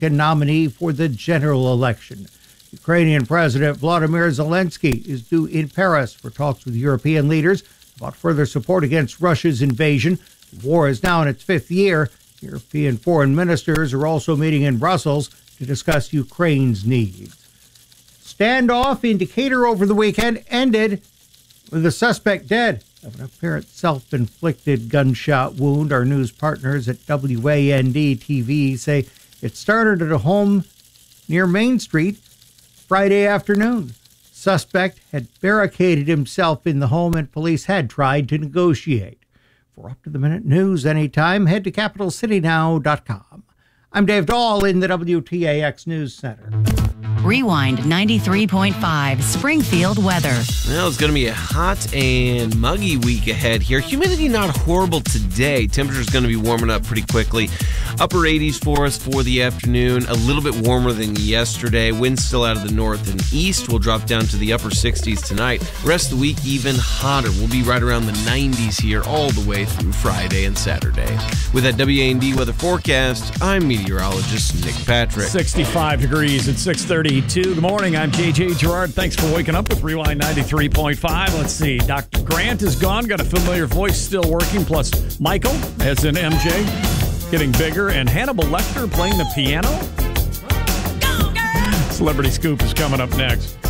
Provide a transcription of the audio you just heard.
Republican nominee for the general election. Ukrainian President Volodymyr Zelensky is due in Paris for talks with European leaders about further support against Russia's invasion. The war is now in its fifth year. European foreign ministers are also meeting in Brussels to discuss Ukraine's needs. Standoff in Decatur over the weekend ended with a suspect dead of an apparent self-inflicted gunshot wound. Our news partners at WAND-TV say it started at a home near Main Street Friday afternoon. Suspect had barricaded himself in the home and police had tried to negotiate. For up-to-the-minute news anytime, head to CapitalCityNow.com. I'm Dave Dahl in the WTAX News Center. Rewind 93.5 Springfield weather. Well, it's going to be a hot and muggy week ahead here. Humidity not horrible today. Temperature's going to be warming up pretty quickly. Upper 80s for us for the afternoon. A little bit warmer than yesterday. Winds still out of the north and east. We'll drop down to the upper 60s tonight. Rest of the week even hotter. We'll be right around the 90s here all the way through Friday and Saturday. With that WAND weather forecast, I'm meteorologist Nick Patrick. 65 degrees at 6:32. Good morning. I'm JJ Gerard. Thanks for waking up with Rewind 93.5. Let's see. Dr. Grant is gone. Got a familiar voice still working. Plus Michael, as in MJ, getting bigger. And Hannibal Lecter playing the piano. Celebrity Scoop is coming up next.